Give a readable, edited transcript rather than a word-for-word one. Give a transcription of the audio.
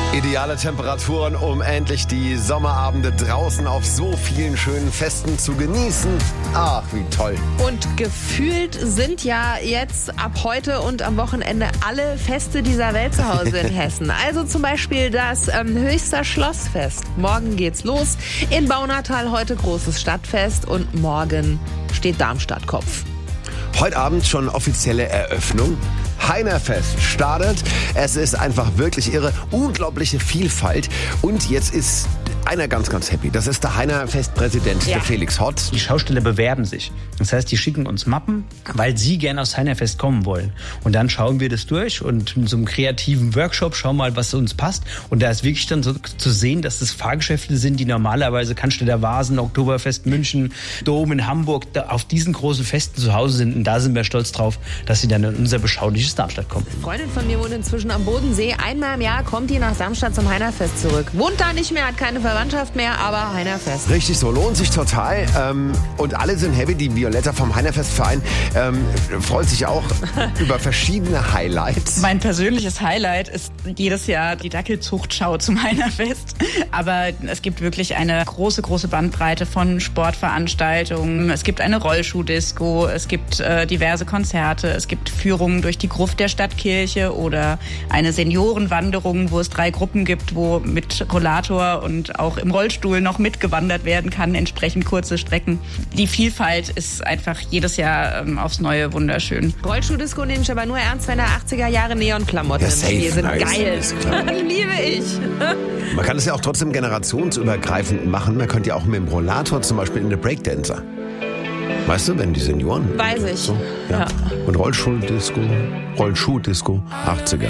Ideale Temperaturen, um endlich die Sommerabende draußen auf so vielen schönen Festen zu genießen. Ach, wie toll. Und gefühlt sind ja jetzt ab heute und am Wochenende alle Feste dieser Welt zu Hause in Hessen. Also zum Beispiel das Höchster Schlossfest. Morgen geht's los. In Baunatal heute großes Stadtfest und morgen steht Darmstadt Kopf. Heute Abend schon offizielle Eröffnung. Heinerfest startet. Es ist einfach wirklich irre. Unglaubliche Vielfalt. Und jetzt ist einer ganz, ganz happy. Das ist der Heinerfest-Präsident, der Felix Hott. Die Schausteller bewerben sich. Das heißt, die schicken uns Mappen, weil sie gerne aufs Heinerfest kommen wollen. Und dann schauen wir das durch und in so einem kreativen Workshop schauen mal, was uns passt. Und da ist wirklich dann so zu sehen, dass das Fahrgeschäfte sind, die normalerweise Cannstatter Vasen, Oktoberfest München, Dom in Hamburg auf diesen großen Festen zu Hause sind. Und da sind wir stolz drauf, dass sie dann in unser beschauliches Darmstadt kommen. Eine Freundin von mir wohnt inzwischen am Bodensee. Einmal im Jahr kommt die nach Darmstadt zum Heinerfest zurück. Wohnt da nicht mehr, hat keine Verwandtschaft mehr, aber Heinerfest. Richtig so, lohnt sich total. Und alle sind happy. Die Violetta vom Heinerfestverein freut sich auch über verschiedene Highlights. Mein persönliches Highlight ist jedes Jahr die Dackelzuchtschau zum Heinerfest. Aber es gibt wirklich eine große, große Bandbreite von Sportveranstaltungen. Es gibt eine Rollschuhdisco, es gibt diverse Konzerte, es gibt Führungen durch die Gruft der Stadtkirche oder eine Seniorenwanderung, wo es 3 Gruppen gibt, wo mit Rollator und auch im Rollstuhl noch mitgewandert werden kann, entsprechend kurze Strecken. Die Vielfalt ist einfach jedes Jahr aufs Neue wunderschön. Rollschuhdisco nehme ich aber nur ernst, wenn da 80er Jahre Neonklamotten im Spiel sind. Nice. Geil. Liebe ich. Man kann es ja auch trotzdem generationsübergreifend machen. Man könnte ja auch mit dem Rollator zum Beispiel in eine Breakdancer. Weißt du, wenn die Senioren... Weiß ich. So, ja. Und Rollschuhdisco, 80er.